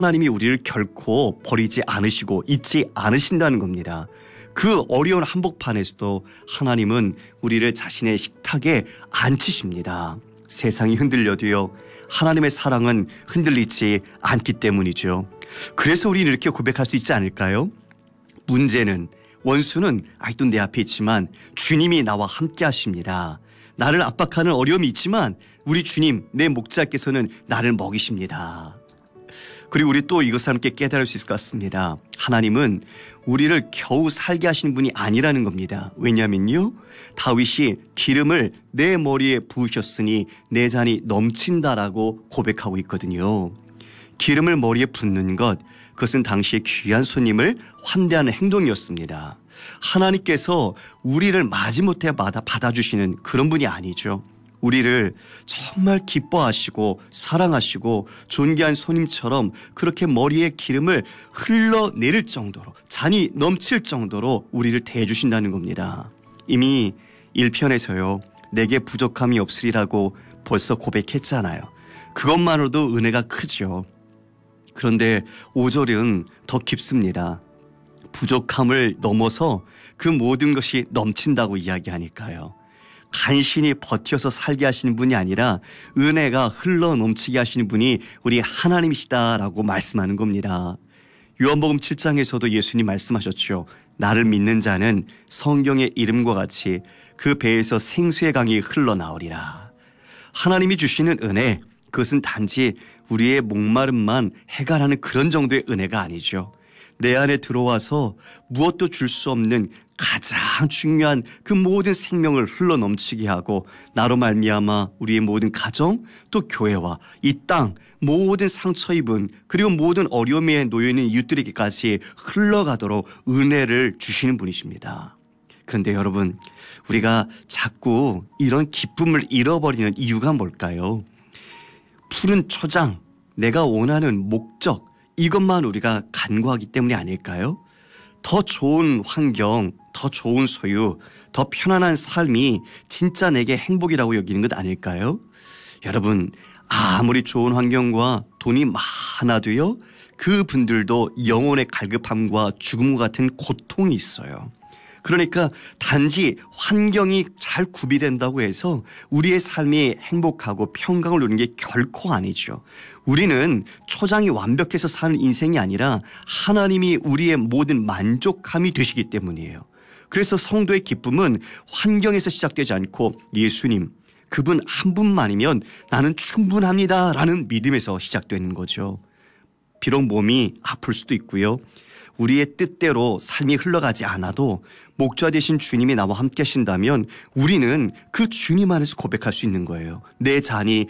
하나님이 우리를 결코 버리지 않으시고 잊지 않으신다는 겁니다. 그 어려운 한복판에서도 하나님은 우리를 자신의 식탁에 앉히십니다. 세상이 흔들려도요, 하나님의 사랑은 흔들리지 않기 때문이죠. 그래서 우리는 이렇게 고백할 수 있지 않을까요? 문제는, 원수는 아직도 내 앞에 있지만 주님이 나와 함께 하십니다. 나를 압박하는 어려움이 있지만 우리 주님, 내 목자께서는 나를 먹이십니다. 그리고 우리 또 이것을 함께 깨달을 수 있을 것 같습니다. 하나님은 우리를 겨우 살게 하시는 분이 아니라는 겁니다. 왜냐하면요, 다윗이 기름을 내 머리에 부으셨으니 내 잔이 넘친다라고 고백하고 있거든요. 기름을 머리에 붓는 것, 그것은 당시의 귀한 손님을 환대하는 행동이었습니다. 하나님께서 우리를 마지못해 받아주시는 그런 분이 아니죠. 우리를 정말 기뻐하시고 사랑하시고 존귀한 손님처럼 그렇게 머리에 기름을 흘러내릴 정도로, 잔이 넘칠 정도로 우리를 대해주신다는 겁니다. 이미 1편에서요, 내게 부족함이 없으리라고 벌써 고백했잖아요. 그것만으로도 은혜가 크죠. 그런데 5절은 더 깊습니다. 부족함을 넘어서 그 모든 것이 넘친다고 이야기하니까요. 간신히 버텨서 살게 하시는 분이 아니라 은혜가 흘러 넘치게 하시는 분이 우리 하나님이시다라고 말씀하는 겁니다. 요한복음 7장에서도 예수님 말씀하셨죠. 나를 믿는 자는 성경의 이름과 같이 그 배에서 생수의 강이 흘러나오리라. 하나님이 주시는 은혜, 그것은 단지 우리의 목마름만 해결하는 그런 정도의 은혜가 아니죠. 내 안에 들어와서 무엇도 줄 수 없는 가장 중요한 그 모든 생명을 흘러넘치게 하고 나로 말미암아 우리의 모든 가정, 또 교회와 이 땅 모든 상처 입은 그리고 모든 어려움에 놓여있는 이웃들에게까지 흘러가도록 은혜를 주시는 분이십니다. 그런데 여러분, 우리가 자꾸 이런 기쁨을 잃어버리는 이유가 뭘까요? 푸른 초장, 내가 원하는 목적, 이것만 우리가 간구하기 때문이 아닐까요? 더 좋은 환경, 더 좋은 소유, 더 편안한 삶이 진짜 내게 행복이라고 여기는 것 아닐까요? 여러분, 아무리 좋은 환경과 돈이 많아도요, 그분들도 영혼의 갈급함과 죽음과 같은 고통이 있어요. 그러니까 단지 환경이 잘 구비된다고 해서 우리의 삶이 행복하고 평강을 누리는 게 결코 아니죠. 우리는 초장이 완벽해서 사는 인생이 아니라 하나님이 우리의 모든 만족함이 되시기 때문이에요. 그래서 성도의 기쁨은 환경에서 시작되지 않고 예수님, 그분 한 분만이면 나는 충분합니다라는 믿음에서 시작되는 거죠. 비록 몸이 아플 수도 있고요. 우리의 뜻대로 삶이 흘러가지 않아도 목자 되신 주님이 나와 함께 하신다면 우리는 그 주님 안에서 고백할 수 있는 거예요. 내 잔이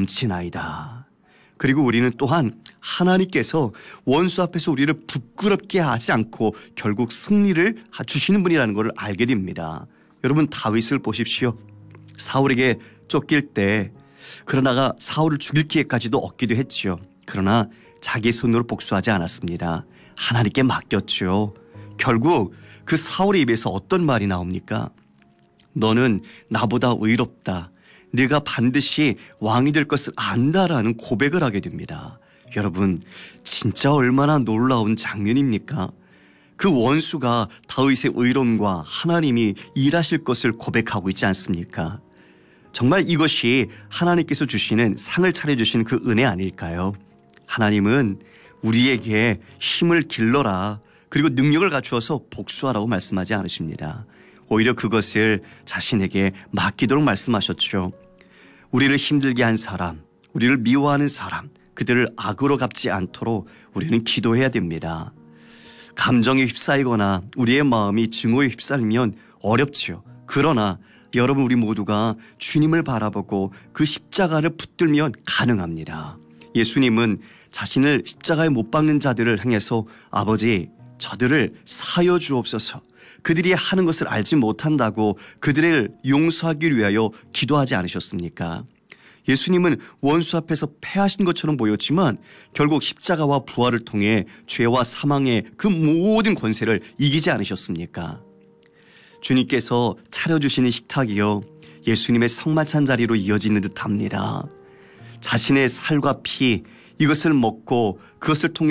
넘치나이다. 그리고 우리는 또한 하나님께서 원수 앞에서 우리를 부끄럽게 하지 않고 결국 승리를 주시는 분이라는 것을 알게 됩니다. 여러분, 다윗을 보십시오. 사울에게 쫓길 때 그러다가 사울을 죽일 기회까지도 얻기도 했죠. 그러나 자기 손으로 복수하지 않았습니다. 하나님께 맡겼죠. 결국 그 사울의 입에서 어떤 말이 나옵니까? 너는 나보다 의롭다. 네가 반드시 왕이 될 것을 안다라는 고백을 하게 됩니다. 여러분, 진짜 얼마나 놀라운 장면입니까? 그 원수가 다윗의 의로움과 하나님이 일하실 것을 고백하고 있지 않습니까? 정말 이것이 하나님께서 주시는 상을 차려주시는 그 은혜 아닐까요? 하나님은 우리에게 힘을 길러라, 그리고 능력을 갖추어서 복수하라고 말씀하지 않으십니다. 오히려 그것을 자신에게 맡기도록 말씀하셨죠. 우리를 힘들게 한 사람, 우리를 미워하는 사람, 그들을 악으로 갚지 않도록 우리는 기도해야 됩니다. 감정에 휩싸이거나 우리의 마음이 증오에 휩싸이면 어렵지요. 그러나 여러분, 우리 모두가 주님을 바라보고 그 십자가를 붙들면 가능합니다. 예수님은 자신을 십자가에 못 박는 자들을 향해서 아버지, 저들을 사여 주옵소서, 그들이 하는 것을 알지 못한다고 그들을 용서하기 위하여 기도하지 않으셨습니까? 예수님은 원수 앞에서 패하신 것처럼 보였지만 결국 십자가와 부활을 통해 죄와 사망의 그 모든 권세를 이기지 않으셨습니까? 주님께서 차려주시는 식탁이요, 예수님의 성만찬 자리로 이어지는 듯합니다. 자신의 살과 피, 이것을 먹고 그것을 통해